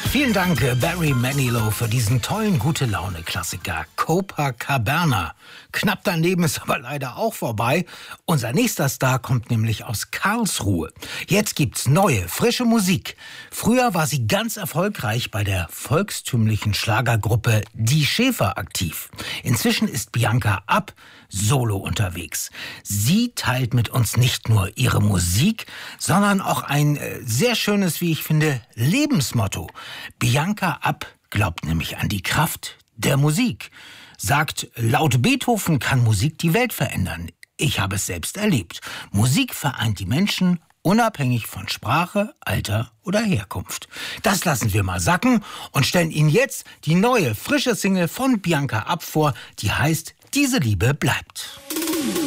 Vielen Dank, Barry Manilow, für diesen tollen Gute-Laune-Klassiker Copacabana. Knapp daneben ist aber leider auch vorbei. Unser nächster Star kommt nämlich aus Karlsruhe. Jetzt gibt's neue, frische Musik. Früher war sie ganz erfolgreich bei der volkstümlichen Schlagergruppe Die Schäfer aktiv. Inzwischen ist Bianca App solo unterwegs. Sie teilt mit uns nicht nur ihre Musik, sondern auch ein sehr schönes, wie ich finde, Lebensmotto. Bianca App glaubt nämlich an die Kraft der Musik. Sagt, laut Beethoven kann Musik die Welt verändern. Ich habe es selbst erlebt. Musik vereint die Menschen, unabhängig von Sprache, Alter oder Herkunft. Das lassen wir mal sacken und stellen Ihnen jetzt die neue, frische Single von Bianca App vor, die heißt Diese Liebe bleibt.